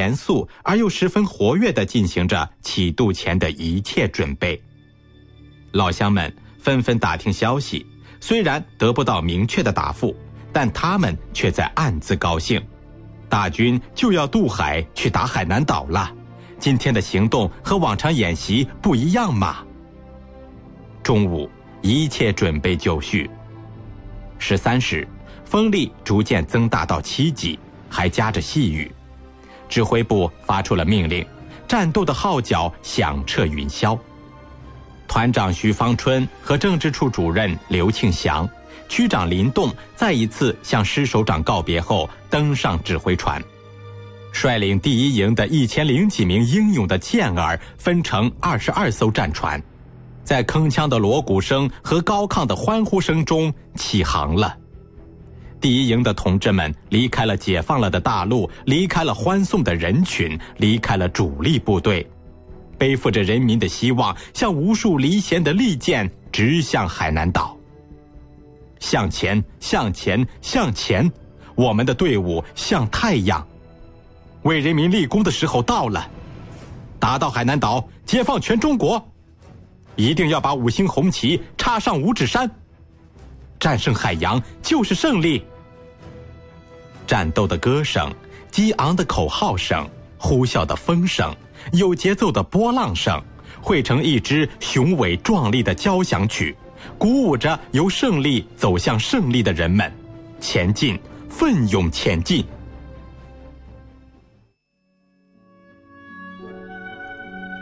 严肃而又十分活跃地进行着起渡前的一切准备。老乡们纷纷打听消息，虽然得不到明确的答复，但他们却在暗自高兴。大军就要渡海去打海南岛了，今天的行动和往常演习不一样嘛。中午，一切准备就绪。13时，风力逐渐增大到7级，还夹着细雨。指挥部发出了命令，战斗的号角响彻云霄。团长徐方春和政治处主任刘庆祥、区长林栋再一次向师首长告别后登上指挥船，率领第一营的1000几名英勇的健儿分成22艘战船，在铿锵的锣鼓声和高亢的欢呼声中起航了。第一营的同志们离开了解放了的大陆，离开了欢送的人群，离开了主力部队，背负着人民的希望，像无数离弦的利箭直向海南岛。向前，向前，向前，我们的队伍像太阳，为人民立功的时候到了。打到海南岛，解放全中国，一定要把5星红旗插上五指山。战胜海洋就是胜利。战斗的歌声，激昂的口号声，呼啸的风声，有节奏的波浪声，汇成一支雄伟壮丽的交响曲，鼓舞着由胜利走向胜利的人们，前进，奋勇前进。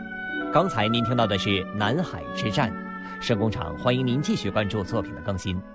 刚才您听到的是南海之战。声工厂欢迎您继续关注作品的更新。